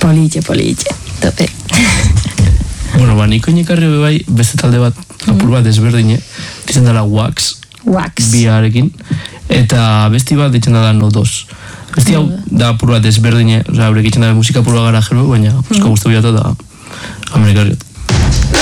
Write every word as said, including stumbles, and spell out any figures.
Politxe, politxe. Tope. Bueno, ba, niko inekarri bai beste talde bat, apur bat ezberdine, ditzen dela Wax. Wax. Biarekin. Eta besti bat ditzen dela No dos. Besti hau da apur bat ezberdine, oza, eurek itzen da musika apur bat gara jero, baina, mm. guztu bilatu da Amerikarriot.